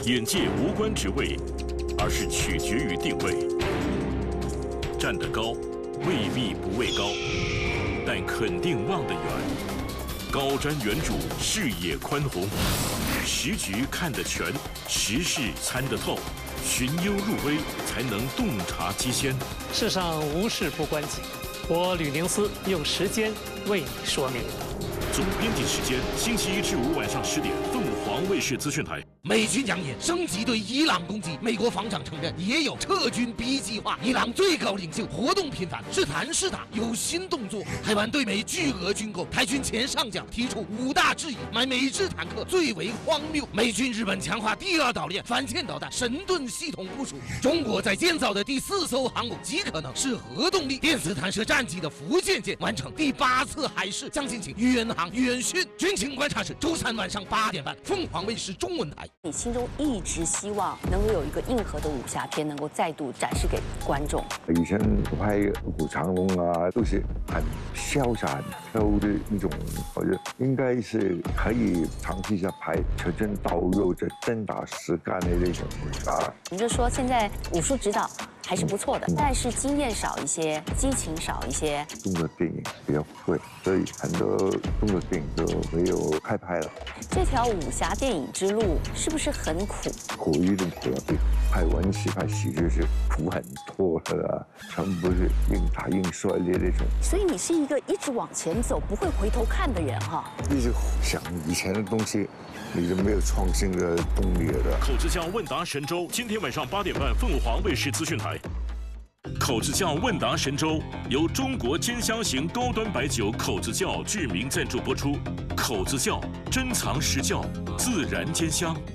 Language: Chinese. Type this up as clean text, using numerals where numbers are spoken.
眼界无关职位，而是取决于定位。站得高，未必不畏高，但肯定望得远。高瞻远瞩，视野宽宏，时局看得全，时事参得透，寻幽入微，才能洞察机先。 世上无事不关己，我吕宁思用时间为你说明。 总编辑时间：星期1至5晚上10点，凤凰卫视资讯台。 美军扬言升级对伊朗攻击，美国防长承认也有撤军 B 计划。伊朗最高领袖活动频繁，是谈是打，有新动作。台湾对美巨额军购，台军前上将提出5大质疑，买美制坦克最为荒谬。美军日本强化第2岛链反舰导弹神盾系统部署，中国在建造的第4艘航母极可能是核动力电磁弹射战机的福建舰完成第8次海试，将进行远航远训。军情观察室周3晚上8点半，凤凰卫视中文台。 你心中一直希望能够有一个硬核的武侠片，能够再度展示给观众。 以前拍古长龙啊，都是很潇洒、很飘的一种，我觉得应该是可以长期下拍拳拳到肉的真打实干的那种武侠。 你就说现在武术指导还是不错的，但是经验少一些，激情少一些。 中国电影比较贵，所以很多中国电影都没有开拍了。 这条武侠电影之路是不是很苦？ 苦一定苦了，比拍文戏、拍喜剧是苦很多的啦，全部是硬打硬摔的那种。 所以你是一个一直往前走、不会回头看的人哈。 一直想以前的东西，你就没有创新的动力了。 口子酱问答神州，今天晚上8点半，凤凰卫视资讯台。口子酱问答神州由中国兼香型高端白酒口子窖巨名赞助播出。口子窖珍藏实窖，自然兼香。